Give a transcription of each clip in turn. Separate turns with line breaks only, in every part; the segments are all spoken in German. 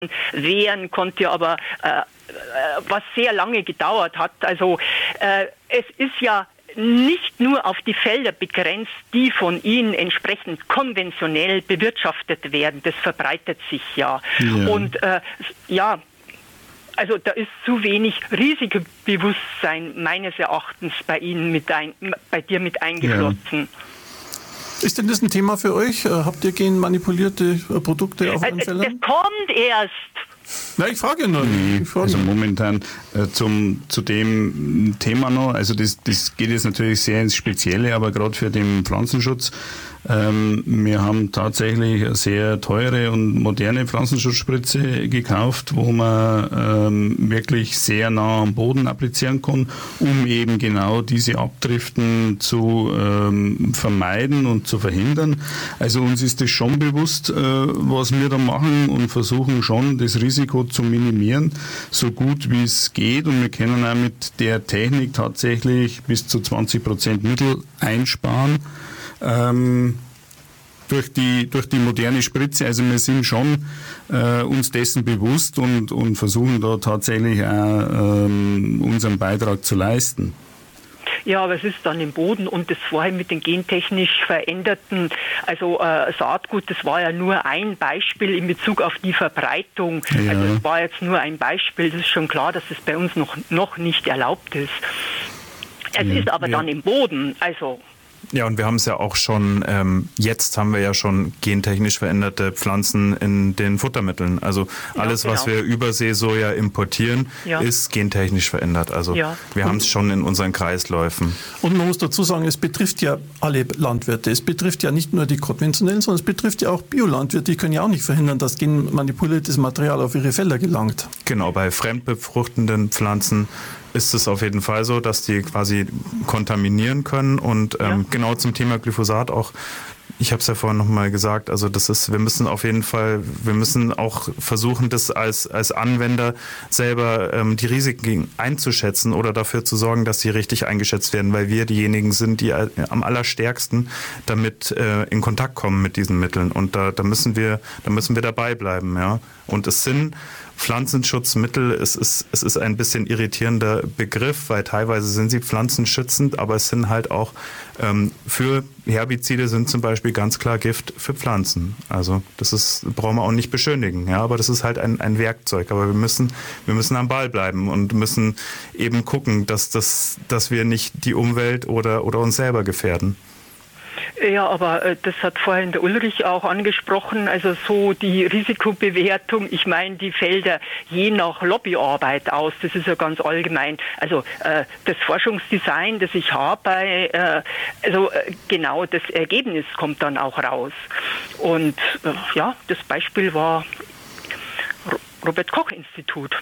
wehren konnte, aber was sehr lange gedauert hat. Also es ist ja nicht nur auf die Felder begrenzt, die von ihnen entsprechend konventionell bewirtschaftet werden. Das verbreitet sich ja. Und also da ist zu wenig Risikobewusstsein meines Erachtens bei Ihnen bei dir mit eingeflossen.
Ja. Ist denn das ein Thema für euch? Habt ihr genmanipulierte Produkte auf euren Feldern?
Das kommt erst.
Na, ich frage nur.
Also momentan zu dem Thema noch, also das geht jetzt natürlich sehr ins Spezielle, aber gerade für den Pflanzenschutz, wir haben tatsächlich eine sehr teure und moderne Pflanzenschutzspritze gekauft, wo man wirklich sehr nah am Boden applizieren kann, um eben genau diese Abdriften zu vermeiden und zu verhindern. Also uns ist das schon bewusst, was wir da machen, und versuchen schon, das Risiko zu minimieren, so gut wie es geht, und wir können auch mit der Technik tatsächlich bis zu 20% Mittel einsparen. Durch die moderne Spritze. Also wir sind schon uns dessen bewusst und versuchen da tatsächlich auch unseren Beitrag zu leisten.
Ja, aber es ist dann im Boden, und das vorhin mit den gentechnisch veränderten, also Saatgut, das war ja nur ein Beispiel in Bezug auf die Verbreitung. Ja. Also es war jetzt nur ein Beispiel. Das ist schon klar, dass es bei uns noch nicht erlaubt ist. Es ist aber dann im Boden, also...
Ja, und wir haben es ja auch schon, jetzt haben wir ja schon gentechnisch veränderte Pflanzen in den Futtermitteln. Also alles, was wir über Seesoja importieren, ist gentechnisch verändert. Also wir haben es schon in unseren Kreisläufen.
Und man muss dazu sagen, es betrifft ja alle Landwirte. Es betrifft ja nicht nur die konventionellen, sondern es betrifft ja auch Biolandwirte. Die können ja auch nicht verhindern, dass genmanipuliertes Material auf ihre Felder gelangt.
Genau, bei fremdbefruchtenden Pflanzen ist es auf jeden Fall so, dass die quasi kontaminieren können. Und genau zum Thema Glyphosat auch, ich habe es ja vorhin nochmal gesagt, also wir müssen auch versuchen, das als Anwender selber die Risiken einzuschätzen oder dafür zu sorgen, dass sie richtig eingeschätzt werden, weil wir diejenigen sind, die am allerstärksten damit in Kontakt kommen mit diesen Mitteln. Und da müssen wir dabei bleiben, ja. Und es sind Pflanzenschutzmittel, es ist ein bisschen irritierender Begriff, weil teilweise sind sie pflanzenschützend, aber es sind halt auch für Herbizide sind zum Beispiel ganz klar Gift für Pflanzen. Also brauchen wir auch nicht beschönigen, ja, aber das ist halt ein Werkzeug. Aber wir müssen am Ball bleiben und müssen eben gucken, dass wir nicht die Umwelt oder uns selber gefährden.
Ja, aber das hat vorhin der Ulrich auch angesprochen, also so die Risikobewertung, ich meine die fällt ja je nach Lobbyarbeit aus, das ist ja ganz allgemein. Also das Forschungsdesign, das ich habe, genau das Ergebnis kommt dann auch raus. Und das Beispiel war Robert-Koch-Institut.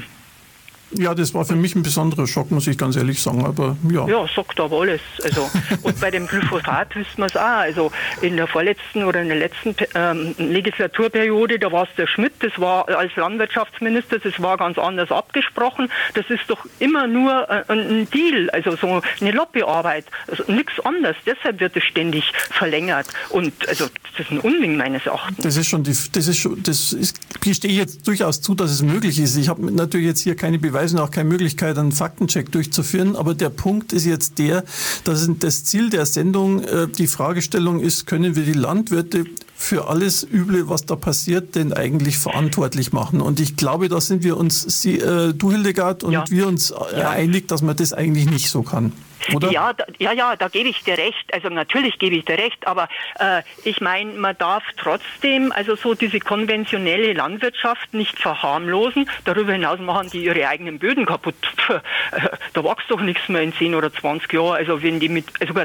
Ja, das war für mich ein besonderer Schock, muss ich ganz ehrlich sagen. Aber
ja, sagt aber alles. Also, und bei dem Glyphosat wissen wir es auch. Also in der vorletzten oder in der letzten Legislaturperiode, da war es der Schmidt, das war als Landwirtschaftsminister, das war ganz anders abgesprochen. Das ist doch immer nur ein Deal, also so eine Lobbyarbeit, also nichts anderes. Deshalb wird es ständig verlängert. Und also das ist ein Unding meines Erachtens.
Ich gestehe jetzt durchaus zu, dass es möglich ist. Ich habe natürlich jetzt hier keine Beweise und auch keine Möglichkeit, einen Faktencheck durchzuführen. Aber der Punkt ist jetzt dass das Ziel der Sendung die Fragestellung ist, können wir die Landwirte für alles Üble, was da passiert, denn eigentlich verantwortlich machen? Und ich glaube, da sind wir uns, du Hildegard und wir uns einig, dass man das eigentlich nicht so kann. Oder?
Ja, da gebe ich dir recht. Also natürlich gebe ich dir recht, aber ich meine, man darf trotzdem also so diese konventionelle Landwirtschaft nicht verharmlosen. Darüber hinaus machen die ihre eigenen Böden kaputt. Da wächst doch nichts mehr in 10 oder 20 Jahren. Also wenn die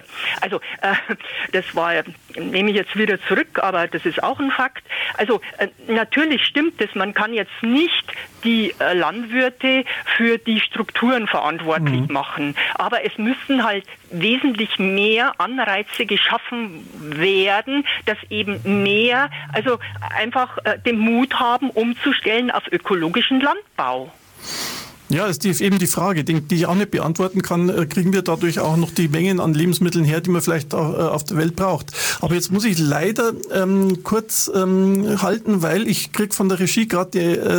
das nehme ich jetzt wieder zurück, aber das ist auch ein Fakt. Also natürlich stimmt es, man kann jetzt nicht die Landwirte für die Strukturen verantwortlich machen, aber es müssen halt wesentlich mehr Anreize geschaffen werden, dass eben mehr, also einfach den Mut haben, umzustellen auf ökologischen Landbau.
Ja, ist eben die Frage, die ich auch nicht beantworten kann. Kriegen wir dadurch auch noch die Mengen an Lebensmitteln her, die man vielleicht auf der Welt braucht? Aber jetzt muss ich leider kurz halten, weil ich kriege von der Regie gerade